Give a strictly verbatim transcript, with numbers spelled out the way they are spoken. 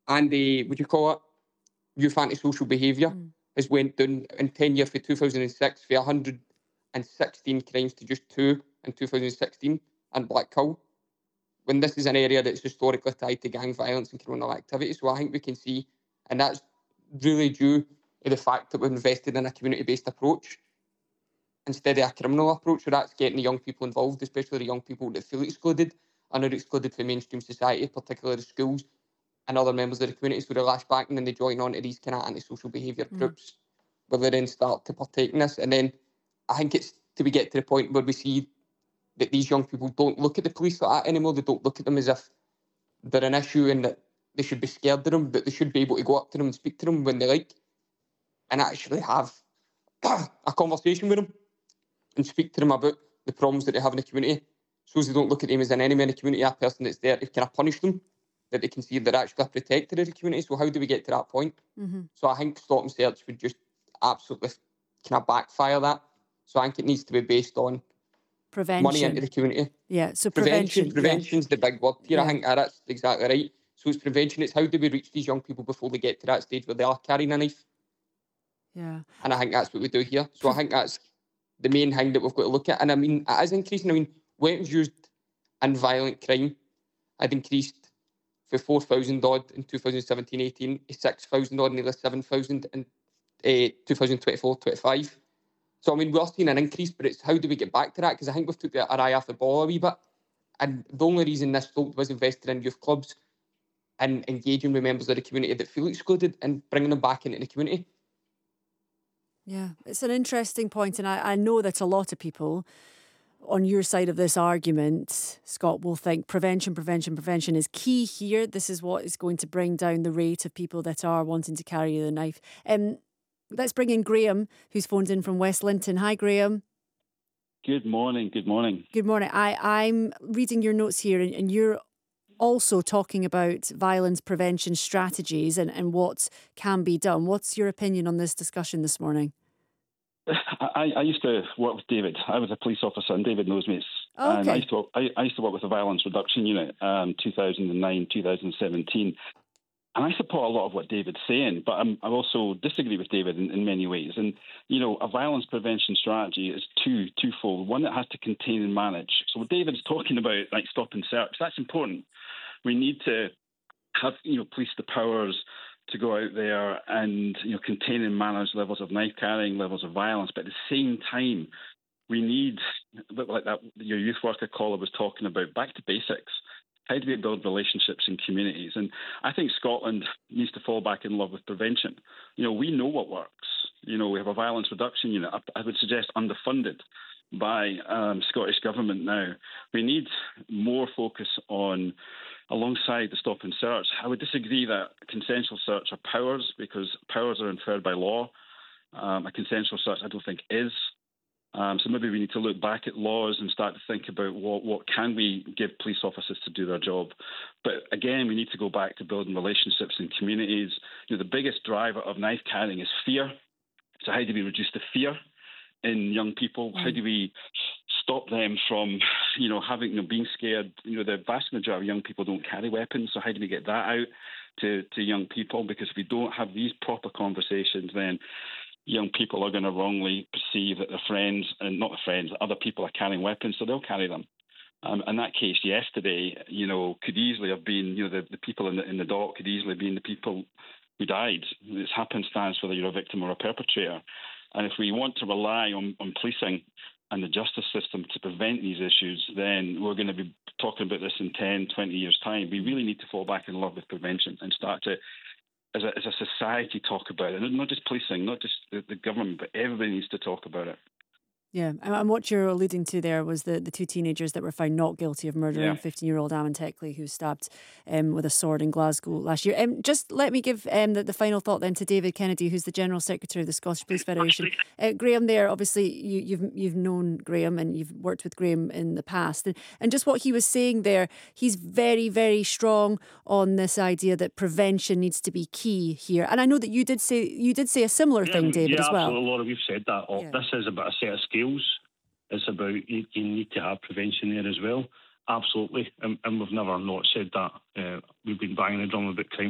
and the, would you call it, youth antisocial behaviour Mm. has went down in ten years for two thousand six for one hundred sixteen crimes to just two in two thousand sixteen in Blackhill, when this is an area that's historically tied to gang violence and criminal activity. So I think we can see, and that's really due to the fact that we've invested in a community-based approach instead of a criminal approach. So that's getting the young people involved, especially the young people that feel excluded and are excluded from mainstream society, particularly schools and other members of the community. So they lash back and then they join on to these kind of antisocial behaviour Mm. groups where they then start to partake in this. And then I think it's till we get to the point where we see that these young people don't look at the police like that anymore. They don't look at them as if they're an issue and that they should be scared of them, but they should be able to go up to them and speak to them when they like and actually have a conversation with them and speak to them about the problems that they have in the community, so as they don't look at them as an enemy in the community, a person that's there to kind of punish them, that they can see they're actually a protector of the community. So how do we get to that point? Mm-hmm. So I think Stop and Search would just absolutely kind of backfire that. So I think it needs to be based on Prevention. money into the community. Yeah, so Prevention. prevention. Prevention's yeah. the big word here. Yeah. I think uh, that's exactly right. So it's prevention. It's how do we reach these young people before they get to that stage where they are carrying a knife? Yeah. And I think that's what we do here. So I think that's the main thing that we've got to look at. And I mean, it is increasing. I mean, weapons used in violent crime had increased for four thousand odd in two thousand seventeen eighteen, six thousand odd, nearly seven thousand in uh, two thousand twenty-four twenty-five. So, I mean, we're seeing an increase, but it's how do we get back to that? Because I think we've took our eye off the ball a wee bit. And the only reason this folk was invested in youth clubs and engaging with members of the community that feel excluded and bringing them back into the community. Yeah, it's an interesting point, and I, I know that a lot of people on your side of this argument, Scott, will think prevention, prevention, prevention is key here. This is what is going to bring down the rate of people that are wanting to carry the knife. Um, let's bring in Graham, who's phoned in from West Linton. Hi, Graham. Good morning, good morning. Good morning. I, I'm reading your notes here, and, and you're also talking about violence prevention strategies and, and what can be done. What's your opinion on this discussion this morning? I, I used to work with David. I was a police officer, and David knows me. Oh, okay. And I used to I, I used to work with the Violence Reduction Unit, um, two thousand nine, two thousand seventeen, and I support a lot of what David's saying. But I'm, I also disagree with David in, in many ways. And you know, a violence prevention strategy is two twofold. One that has to contain and manage. So what David's talking about, like Stop and Search, that's important. We need to have you know police the powers to go out there and you know contain and manage levels of knife carrying, levels of violence, but at the same time, we need, like that your youth worker caller was talking about, back to basics. How do we build relationships in communities? And I think Scotland needs to fall back in love with prevention. You know, we know what works. You know, we have a violence reduction unit. I would suggest underfunded by um, Scottish Government now. We need more focus on, alongside the Stop and Search. I would disagree that consensual search are powers, because powers are inferred by law. Um, a consensual search I don't think is. Um, so maybe we need to look back at laws and start to think about what, what can we give police officers to do their job. But again, we need to go back to building relationships in communities. You know, the biggest driver of knife carrying is fear. So how do we reduce the fear in young people? How do we stop them from, you know, having, you know, being scared? You know, the vast majority of young people don't carry weapons. So how do we get that out to, to young people? Because if we don't have these proper conversations, then young people are going to wrongly perceive that their friends, and not their friends, other people are carrying weapons, so they'll carry them. Um, in that case, yesterday, you know, could easily have been, you know, the, the people in the, in the dock could easily have been the people who died. It's happenstance whether you're a victim or a perpetrator. And if we want to rely on, on policing and the justice system to prevent these issues, then we're going to be talking about this in ten, twenty years' time. We really need to fall back in love with prevention and start to, as a, as a society, talk about it. And not just policing, not just the, the government, but everybody needs to talk about it. Yeah, and what you're alluding to there was the, the two teenagers that were found not guilty of murdering fifteen-year-old Ammon Teckley, who was stabbed um, with a sword in Glasgow last year. Um, just let me give um, the, the final thought then to David Kennedy, who's the General Secretary of the Scottish Police Federation. Uh, Graham there, obviously you, you've you've known Graham and you've worked with Graham in the past. And, and just what he was saying there, he's very, very strong on this idea that prevention needs to be key here. And I know that you did say you did say a similar yeah, thing, David, yeah, as well. Absolutely, Laura, we've said that. Oh, yeah. This is about a set of skills. It's about you, you need to have prevention there as well. Absolutely, and, and we've never not said that. Uh, we've been banging the drum about crime